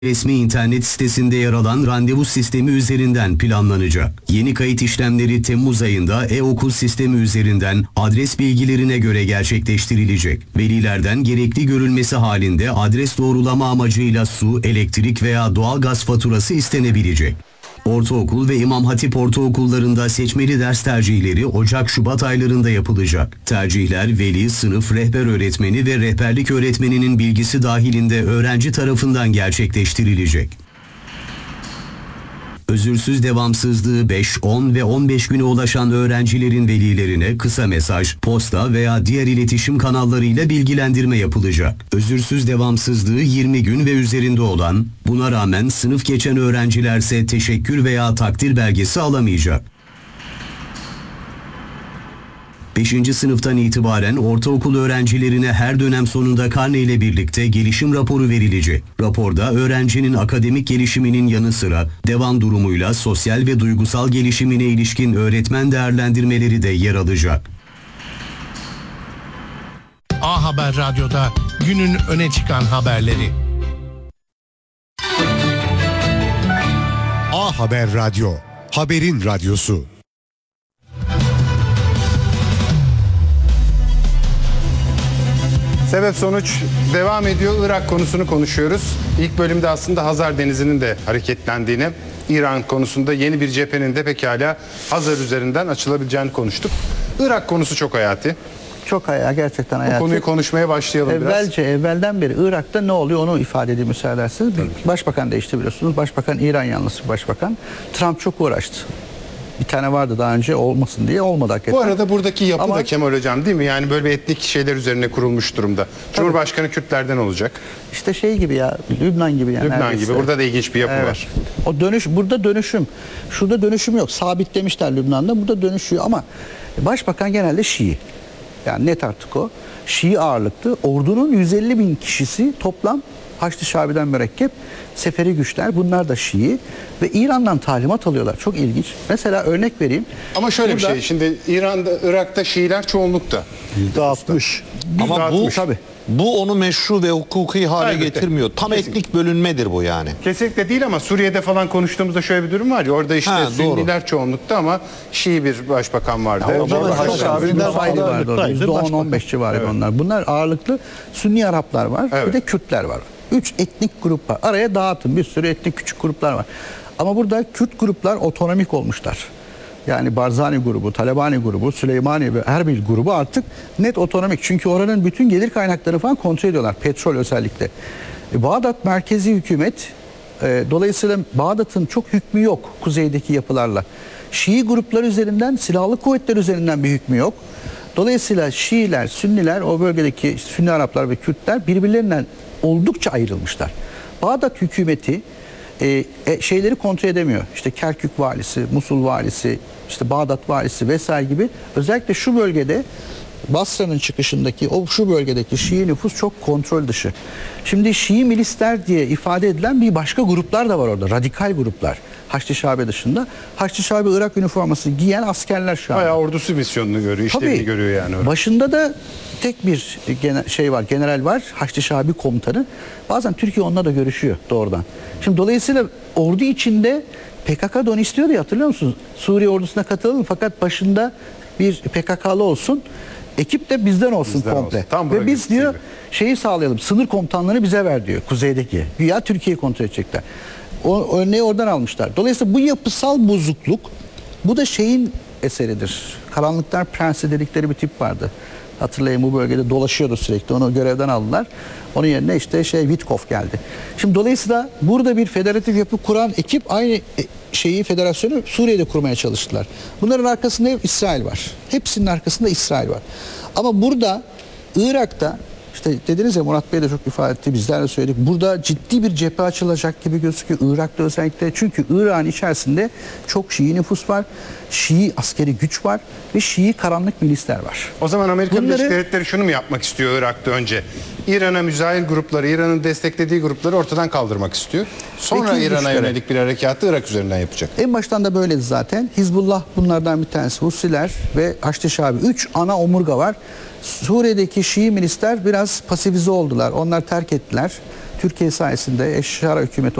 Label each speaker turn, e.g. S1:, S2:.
S1: resmi internet sitesinde yer alan randevu sistemi üzerinden planlanacak. Yeni kayıt işlemleri Temmuz ayında e-okul sistemi üzerinden adres bilgilerine göre gerçekleştirilecek. Velilerden gerekli görülmesi halinde adres doğrulama amacıyla su, elektrik veya doğalgaz faturası istenebilecek. Ortaokul ve İmam Hatip ortaokullarında seçmeli ders tercihleri Ocak-Şubat aylarında yapılacak. Tercihler veli, sınıf, rehber öğretmeni ve rehberlik öğretmeninin bilgisi dahilinde öğrenci tarafından gerçekleştirilecek. Özürsüz devamsızlığı 5, 10 ve 15 güne ulaşan öğrencilerin velilerine kısa mesaj, posta veya diğer iletişim kanallarıyla bilgilendirme yapılacak. Özürsüz devamsızlığı 20 gün ve üzerinde olan, buna rağmen sınıf geçen öğrencilerse teşekkür veya takdir belgesi alamayacak. 5. sınıftan itibaren ortaokul öğrencilerine her dönem sonunda karne ile birlikte gelişim raporu verilecek. Raporda öğrencinin akademik gelişiminin yanı sıra devam durumuyla sosyal ve duygusal gelişimine ilişkin öğretmen değerlendirmeleri de yer alacak.
S2: A Haber Radyo'da günün öne çıkan haberleri.
S3: A Haber Radyo, haberin radyosu.
S4: Sebep sonuç devam ediyor. Irak konusunu konuşuyoruz. İlk bölümde aslında Hazar Denizi'nin de hareketlendiğini, İran konusunda yeni bir cephenin de pekala Hazar üzerinden açılabileceğini konuştuk. Irak konusu çok hayati.
S5: Çok gerçekten hayati.
S4: Bu konuyu konuşmaya başlayalım biraz.
S5: Evvelden beri Irak'ta ne oluyor onu ifade edeyim müsaade ederseniz. Başbakan değişti biliyorsunuz. Başbakan İran yanlısı başbakan. Trump çok uğraştı. Bir tane vardı daha önce olmasın diye, olmadı hakikaten.
S4: Bu arada buradaki yapı da Kemal Hocam değil mi? Yani böyle bir etnik şeyler üzerine kurulmuş durumda. Cumhurbaşkanı Kürtlerden olacak.
S5: İşte şey gibi ya, Lübnan gibi yani.
S4: Lübnan
S5: neredeyse.
S4: gibi. Burada da ilginç bir yapı var.
S5: O burada dönüşüm. Şurada dönüşüm yok. Sabitlemişler Lübnan'da. Burada dönüşüyor ama başbakan genelde Şii. Yani net artık o. Şii ağırlıklı. Ordunun 150 bin kişisi toplam Haçlı Şabi'den mürekkep seferi güçler. Bunlar da Şii ve İran'dan talimat alıyorlar. Çok ilginç. Mesela örnek vereyim.
S4: Ama şöyle bir şey. Şimdi Irak'ta Şiiler çoğunlukta.
S5: %60.
S6: Ama bu onu meşru ve hukuki hale getirmiyor. Tam
S4: Kesinlikle.
S6: etnik bölünmedir bu yani.
S4: Kesinlikle değil ama Suriye'de falan konuştuğumuzda şöyle bir durum var ya. Orada işte Sünniler çoğunlukta ama Şii bir başbakan vardı.
S5: %10-15 civarı onlar. Bunlar ağırlıklı Sünni Araplar var.
S4: Evet.
S5: Bir de Kürtler var. 3 etnik grup var. Araya dağıtın. Bir sürü etnik küçük gruplar var. Ama burada Kürt gruplar otonomik olmuşlar. Yani Barzani grubu, Talabani grubu, Süleymani ve Erbil grubu artık net otonomik. Çünkü oranın bütün gelir kaynakları falan kontrol ediyorlar. Petrol özellikle. Bağdat merkezi hükümet, dolayısıyla Bağdat'ın çok hükmü yok kuzeydeki yapılarla. Şii gruplar üzerinden, silahlı kuvvetler üzerinden bir hükmü yok. Dolayısıyla Şiiler, Sünniler, o bölgedeki Sünni Araplar ve Kürtler birbirlerinden oldukça ayrılmışlar. Bağdat hükümeti şeyleri kontrol edemiyor. İşte Kerkük valisi, Musul valisi, işte Bağdat valisi vesaire gibi özellikle şu bölgede Basra'nın çıkışındaki şu bölgedeki Şii nüfus çok kontrol dışı. Şimdi Şii milisler diye ifade edilen bir başka gruplar da var orada. Radikal gruplar. Haçlı Şabe dışında. Haçlı Şabe Irak üniforması giyen askerler şu an.
S4: Bayağı ordusu misyonunu görüyor, işlevini görüyor yani.
S5: Başında da tek bir general var. Haçlı Şabi komutanı. Bazen Türkiye onunla da görüşüyor doğrudan. Şimdi dolayısıyla ordu içinde PKK da onu istiyordu ya, hatırlıyor musunuz? Suriye ordusuna katılalım fakat başında bir PKK'lı olsun. Ekip de bizden olsun komple. Ve biz diyor şeyi sağlayalım. Sınır komutanlığını bize ver diyor kuzeydeki. Güya Türkiye'yi kontrol edecekler. O örneği oradan almışlar. Dolayısıyla bu yapısal bozukluk, bu da şeyin eseridir. Karanlıklar Prensi dedikleri bir tip vardı. Hatırlayın, bu bölgede dolaşıyordu sürekli. Onu görevden aldılar. Onun yerine işte Witkoff geldi. Şimdi dolayısıyla burada bir federatif yapı kuran ekip aynı federasyonu Suriye'de kurmaya çalıştılar. Bunların arkasında hep İsrail var. Hepsinin arkasında İsrail var. Ama burada Irak'ta işte dediniz ya, Murat Bey de çok ifade etti, bizler de söyledik. Burada ciddi bir cephe açılacak gibi gözüküyor Irak'ta özellikle. Çünkü Irak'ın içerisinde çok Şii nüfus var. Şii askeri güç var ve Şii karanlık milisler var.
S4: O zaman Amerika Birleşik Devletleri şunu mu yapmak istiyor Irak'ta önce? İran'a müzahil grupları, İran'ın desteklediği grupları ortadan kaldırmak istiyor. Sonra İran'a yönelik bir harekatı Irak üzerinden yapacak.
S5: En baştan da böyledi zaten. Hizbullah bunlardan bir tanesi. Husiler ve Haçlı Şabi. 3 ana omurga var. Suriye'deki Şii milisler biraz pasifize oldular. Onlar terk ettiler. Türkiye sayesinde Eşşara hükümeti